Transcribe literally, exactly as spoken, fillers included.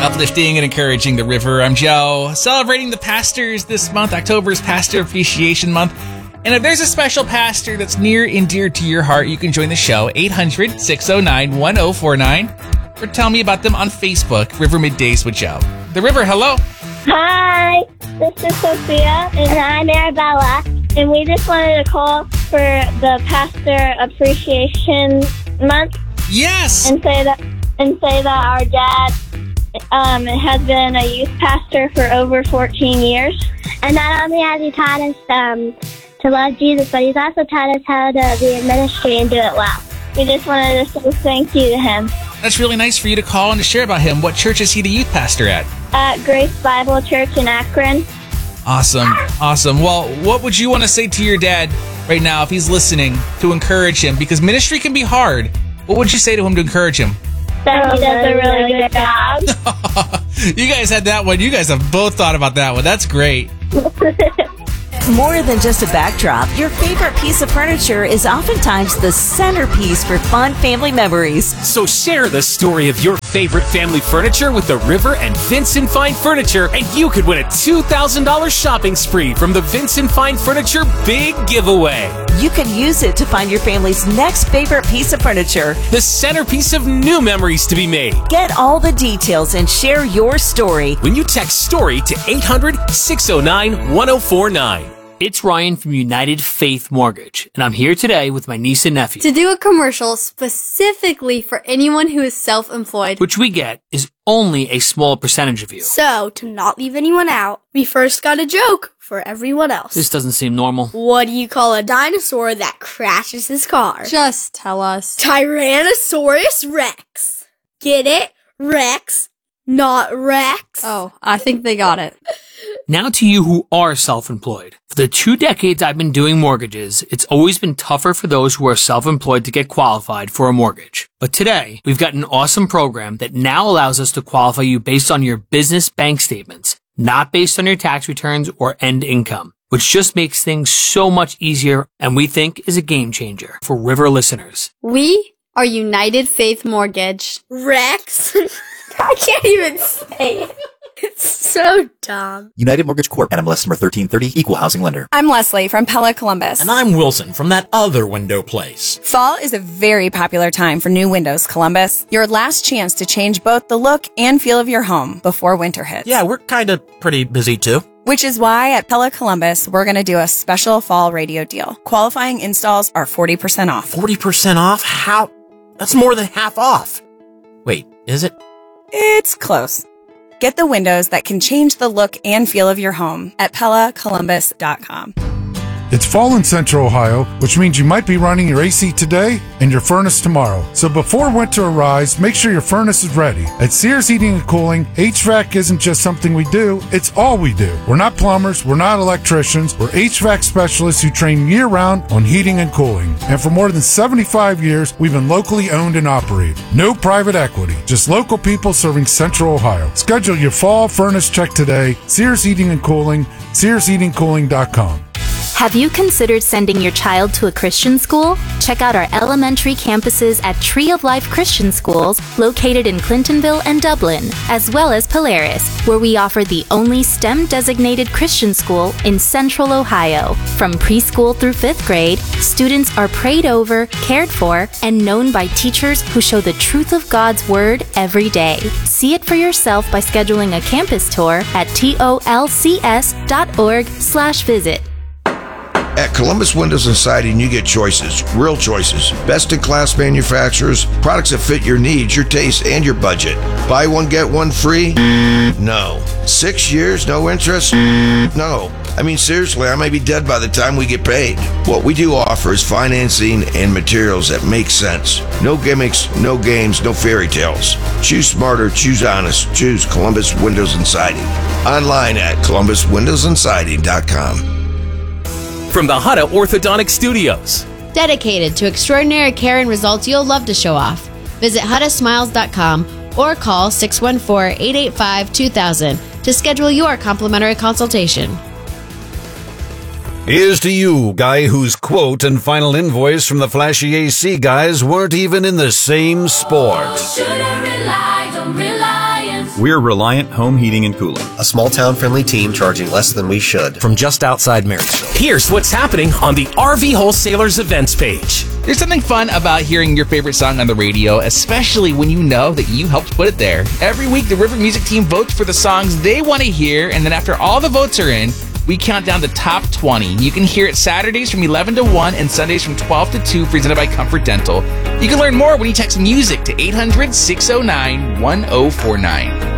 Uplifting and encouraging the river. I'm Joe. Celebrating the pastors this month. October's Pastor Appreciation Month. And if there's a special pastor that's near and dear to your heart, you can join the show, eight hundred, six oh nine, one oh four nine. Or tell me about them on Facebook, River Middays with Joe. The River, hello. Hi, this is Sophia, and I'm Arabella. And we just wanted to call for the Pastor Appreciation Month. Yes. And say that, and say that our dad um, has been a youth pastor for over fourteen years. And not only has he taught us um, to love Jesus, but he's also taught us how to be in ministry and do it well. We just wanted to say thank you to him. That's really nice for you to call and to share about him. What church is he the youth pastor at? At Grace Bible Church in Akron. Awesome. Awesome. Well, what would you want to say to your dad right now if he's listening to encourage him? Because ministry can be hard. What would you say to him to encourage him? That he does a really good job. You guys had that one. You guys have both thought about that one. That's great. More than just a backdrop, your favorite piece of furniture is oftentimes the centerpiece for fun family memories. So share the story of your favorite family furniture with the River and Vincent Fine Furniture, and you could win a two thousand dollars shopping spree from the Vincent Fine Furniture Big Giveaway. You can use it to find your family's next favorite piece of furniture, the centerpiece of new memories to be made. Get all the details and share your story when you text STORY to eight hundred, six oh nine, one oh four nine. It's Ryan from United Faith Mortgage, and I'm here today with my niece and nephew to do a commercial specifically for anyone who is self-employed, which we get is only a small percentage of you. So, to not leave anyone out, we first got a joke for everyone else. This doesn't seem normal. What do you call a dinosaur that crashes his car? Just tell us. Tyrannosaurus Rex. Get it? Rex, not Rex. Oh, I think they got it. Now to you who are self-employed. For the two decades I've been doing mortgages, it's always been tougher for those who are self-employed to get qualified for a mortgage. But today, we've got an awesome program that now allows us to qualify you based on your business bank statements, not based on your tax returns or end income, which just makes things so much easier and we think is a game changer for River listeners. We are United Faith Mortgage. Rex? I can't even say it. It's so dumb. United Mortgage Corp. N M L S number thirteen thirty, Equal Housing Lender. I'm Leslie from Pella Columbus. And I'm Wilson from that other window place. Fall is a very popular time for new windows, Columbus. Your last chance to change both the look and feel of your home before winter hits. Yeah, we're kind of pretty busy too. Which is why at Pella Columbus, we're going to do a special fall radio deal. Qualifying installs are forty percent off. forty percent off? How? That's more than half off. Wait, is it? It's close. Get the windows that can change the look and feel of your home at Pella Columbus dot com. It's fall in Central Ohio, which means you might be running your A C today and your furnace tomorrow. So before winter arrives, make sure your furnace is ready. At Sears Heating and Cooling, H V A C isn't just something we do, it's all we do. We're not plumbers, we're not electricians, we're H V A C specialists who train year-round on heating and cooling. And for more than seventy-five years, we've been locally owned and operated. No private equity, just local people serving Central Ohio. Schedule your fall furnace check today. Sears Heating and Cooling, Sears Heating Cooling dot com. Have you considered sending your child to a Christian school? Check out our elementary campuses at Tree of Life Christian Schools, located in Clintonville and Dublin, as well as Polaris, where we offer the only STEM-designated Christian school in Central Ohio. From preschool through fifth grade, students are prayed over, cared for, and known by teachers who show the truth of God's Word every day. See it for yourself by scheduling a campus tour at tolcs dot org slash visit. At Columbus Windows and Siding, you get choices, real choices, best-in-class manufacturers, products that fit your needs, your taste, and your budget. Buy one, get one free? No. Six years, no interest? No. I mean, seriously, I may be dead by the time we get paid. What we do offer is financing and materials that make sense. No gimmicks, no games, no fairy tales. Choose smarter, choose honest, choose Columbus Windows and Siding. Online at columbus windows and siding dot com. From the Hutta Orthodontic Studios. Dedicated to extraordinary care and results you'll love to show off. Visit hutta smiles dot com or call six one four, eight eight five, two thousand to schedule your complimentary consultation. Here's to you, guy whose quote and final invoice from the flashy A C guys weren't even in the same sport. Oh, shouldn't rely on reliance. We're Reliant Home Heating and Cooling. A small town friendly team charging less than we should. From just outside Marysville. Here's what's happening on the R V Wholesalers events page. There's something fun about hearing your favorite song on the radio, especially when you know that you helped put it there. Every week, the River Music Team votes for the songs they want to hear, and then after all the votes are in, we count down the top twenty. You can hear it Saturdays from eleven to one and Sundays from twelve to two, presented by Comfort Dental. You can learn more when you text MUSIC to eight hundred, six oh nine, one oh four nine.